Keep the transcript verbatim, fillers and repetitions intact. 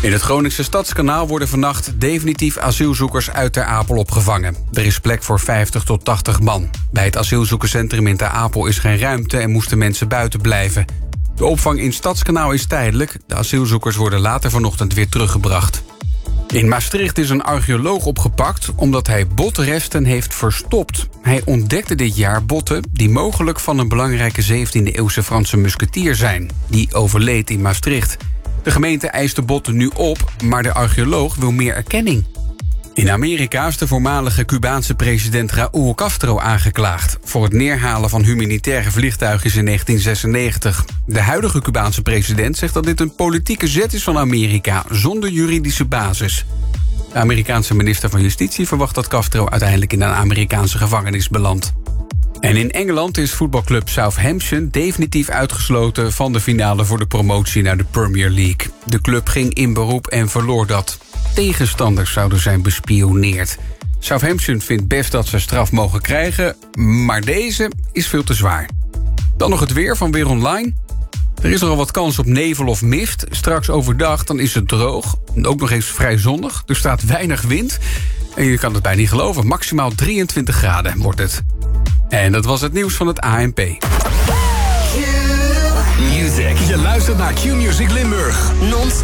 In het Groningse Stadskanaal worden vannacht definitief asielzoekers uit Ter Apel opgevangen. Er is plek voor vijftig tot tachtig man. Bij het asielzoekerscentrum in Ter Apel is geen ruimte en moesten mensen buiten blijven. De opvang in Stadskanaal is tijdelijk. De asielzoekers worden later vanochtend weer teruggebracht. In Maastricht is een archeoloog opgepakt omdat hij botresten heeft verstopt. Hij ontdekte dit jaar botten die mogelijk van een belangrijke zeventiende-eeuwse Franse musketier zijn. Die overleed in Maastricht. De gemeente eist de botten nu op, maar de archeoloog wil meer erkenning. In Amerika is de voormalige Cubaanse president Raúl Castro aangeklaagd voor het neerhalen van humanitaire vliegtuigjes in negentien zesennegentig. De huidige Cubaanse president zegt dat dit een politieke zet is van Amerika, zonder juridische basis. De Amerikaanse minister van Justitie verwacht dat Castro uiteindelijk in een Amerikaanse gevangenis belandt. En in Engeland is voetbalclub Southampton definitief uitgesloten van de finale voor de promotie naar de Premier League. De club ging in beroep en verloor dat. Tegenstanders zouden zijn bespioneerd. Southampton vindt best dat ze straf mogen krijgen, maar deze is veel te zwaar. Dan nog het weer van Weer Online. Er is nogal wat kans op nevel of mist. Straks overdag dan is het droog. Ook nog eens vrij zonnig. Er staat weinig wind. En je kan het bijna niet geloven. Maximaal drieëntwintig graden wordt het. En dat was het nieuws van het A N P. Q-Music. Je luistert naar Q-Music Limburg. Non